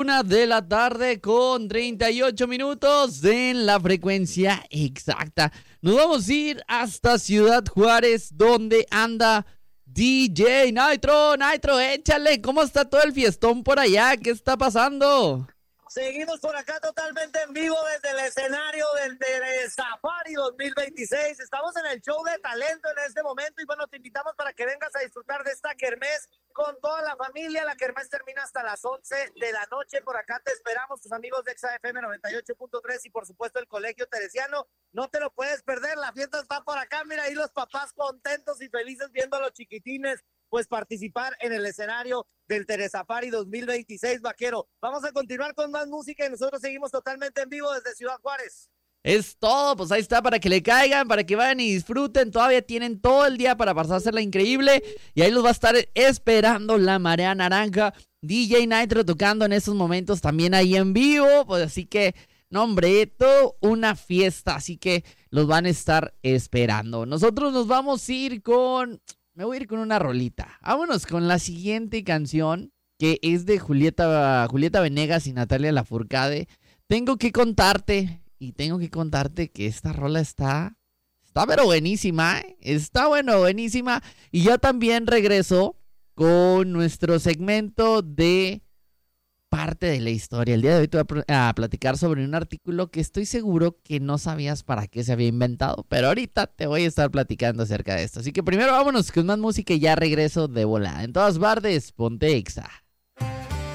1 de la tarde con 38 minutos en la frecuencia exacta. Nos vamos a ir hasta Ciudad Juárez, donde anda DJ Nitro. Nitro, échale, ¿cómo está todo el fiestón por allá? ¿Qué está pasando? Seguimos por acá totalmente en vivo desde el escenario del Safari 2026. Estamos en el show de talento en este momento y bueno, te invitamos para que vengas a disfrutar de esta kermés con toda la familia. La kermés termina hasta las 11 de la noche. Por acá te esperamos, tus amigos de XFM 98.3 y por supuesto el Colegio Teresiano. No te lo puedes perder, la fiesta está por acá. Mira ahí los papás contentos y felices viendo a los chiquitines pues participar en el escenario del Teresafari 2026, vaquero. Vamos a continuar con más música y nosotros seguimos totalmente en vivo desde Ciudad Juárez. Es todo, pues ahí está, para que le caigan, para que vayan y disfruten. Todavía tienen todo el día para pasársela increíble. Y ahí los va a estar esperando la Marea Naranja. DJ Nitro tocando en esos momentos también ahí en vivo. Pues así que, no hombre, todo una fiesta. Así que los van a estar esperando. Nosotros nos vamos a ir con... Me voy a ir con una rolita. Vámonos con la siguiente canción, que es de Julieta Venegas y Natalia Lafourcade. Tengo que contarte que esta rola está pero buenísima, ¿eh? Está buenísima. Y yo también regreso con nuestro segmento de parte de la historia. El día de hoy te voy a platicar sobre un artículo que estoy seguro que no sabías para qué se había inventado, pero ahorita te voy a estar platicando acerca de esto. Así que primero vámonos con más música y ya regreso de volada. En todas partes, ponte Exa.